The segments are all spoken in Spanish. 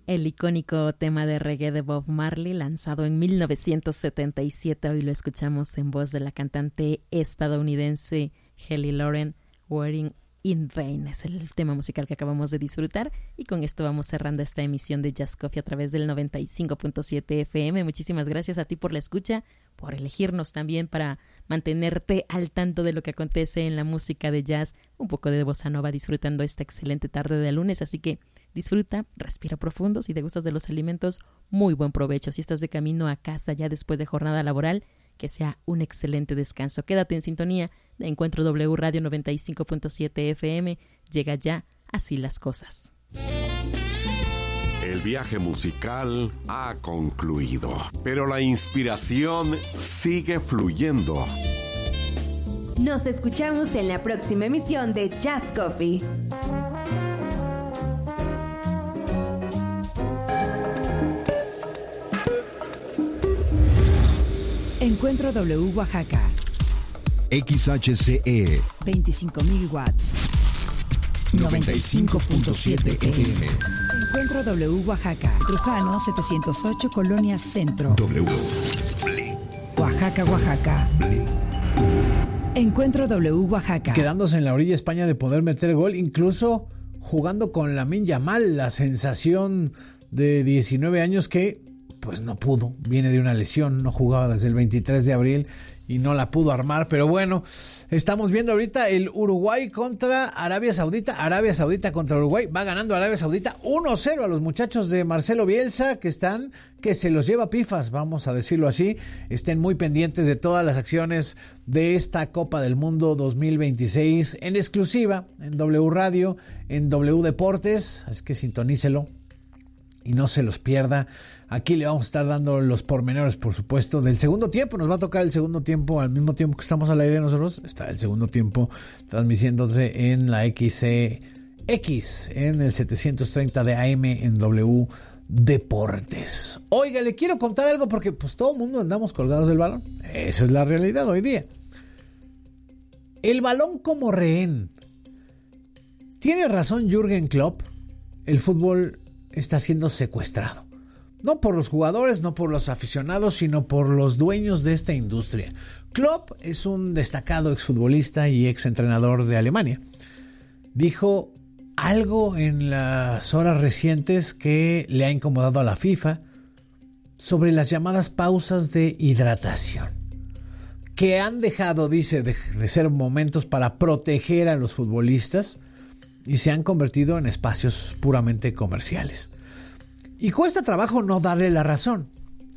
El icónico tema de reggae de Bob Marley, lanzado en 1977, hoy lo escuchamos en voz de la cantante estadounidense Kelly Loren, Wearing in Vain. Es el tema musical que acabamos de disfrutar, y con esto vamos cerrando esta emisión de Jazz Coffee a través del 95.7 FM. Muchísimas gracias a ti por la escucha, por elegirnos también para mantenerte al tanto de lo que acontece en la música de jazz, un poco de bossa nova, disfrutando esta excelente tarde de lunes. Así que disfruta, respira profundo. Si te gustas de los alimentos, muy buen provecho. Si estás de camino a casa ya después de jornada laboral, que sea un excelente descanso. Quédate en sintonía de Encuentro W Radio 95.7 FM. Llega ya Así las Cosas. El viaje musical ha concluido, pero la inspiración sigue fluyendo. Nos escuchamos en la próxima emisión de Jazz Coffee. Encuentro W Oaxaca. XHCE 25.000 watts. 95.7 FM. Encuentro W Oaxaca. Trujano 708, Colonia Centro. W. Oaxaca, Oaxaca. Encuentro W Oaxaca. Quedándose en la orilla España de poder meter gol, incluso jugando con Lamine Yamal, la sensación de 19 años que pues no pudo, viene de una lesión, no jugaba desde el 23 de abril y no la pudo armar, pero bueno, estamos viendo ahorita el Uruguay contra Arabia Saudita contra Uruguay, va ganando Arabia Saudita 1-0 a los muchachos de Marcelo Bielsa, que se los lleva pifas, vamos a decirlo así. Estén muy pendientes de todas las acciones de esta Copa del Mundo 2026 en exclusiva en W Radio, en W Deportes, es que sintonícelo y no se los pierda. Aquí le vamos a estar dando los pormenores, por supuesto, del segundo tiempo. Nos va a tocar el segundo tiempo al mismo tiempo que estamos al aire nosotros. Está el segundo tiempo transmitiéndose en la XCX, en el 730 de AM en W Deportes. Oiga, le quiero contar algo porque pues todo el mundo andamos colgados del balón. Esa es la realidad hoy día. El balón como rehén. Tiene razón Jürgen Klopp. El fútbol está siendo secuestrado. No por los jugadores, no por los aficionados, sino por los dueños de esta industria. Klopp es un destacado exfutbolista y exentrenador de Alemania. Dijo algo en las horas recientes que le ha incomodado a la FIFA sobre las llamadas pausas de hidratación, que han dejado, dice, de ser momentos para proteger a los futbolistas y se han convertido en espacios puramente comerciales. Y cuesta trabajo no darle la razón.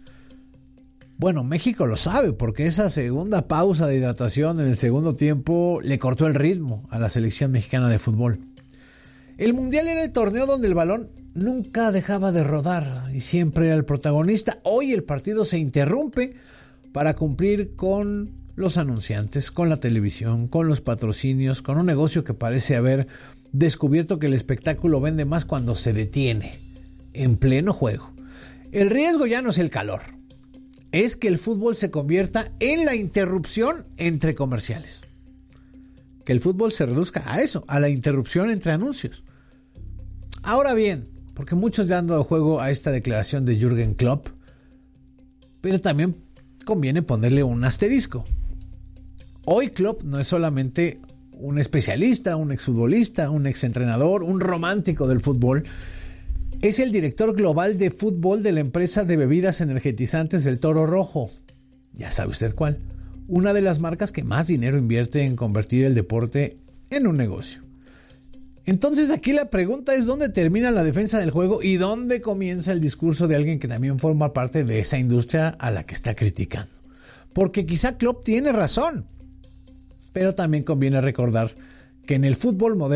Bueno, México lo sabe porque esa segunda pausa de hidratación en el segundo tiempo le cortó el ritmo a la selección mexicana de fútbol. El Mundial era el torneo donde el balón nunca dejaba de rodar y siempre era el protagonista. Hoy el partido se interrumpe para cumplir con los anunciantes, con la televisión, con los patrocinios, con un negocio que parece haber descubierto que el espectáculo vende más cuando se detiene en pleno juego. El riesgo ya no es el calor, es que el fútbol se convierta en la interrupción entre comerciales. Que el fútbol se reduzca a eso, a la interrupción entre anuncios. Ahora bien, porque muchos le han dado juego a esta declaración de Jürgen Klopp, pero también conviene ponerle un asterisco. Hoy Klopp no es solamente un especialista, un exfutbolista, un exentrenador, un romántico del fútbol. Es el director global de fútbol de la empresa de bebidas energetizantes del Toro Rojo. Ya sabe usted cuál. Una de las marcas que más dinero invierte en convertir el deporte en un negocio. Entonces aquí la pregunta es ¿dónde termina la defensa del juego y dónde comienza el discurso de alguien que también forma parte de esa industria a la que está criticando? Porque quizá Klopp tiene razón, pero también conviene recordar que en el fútbol moderno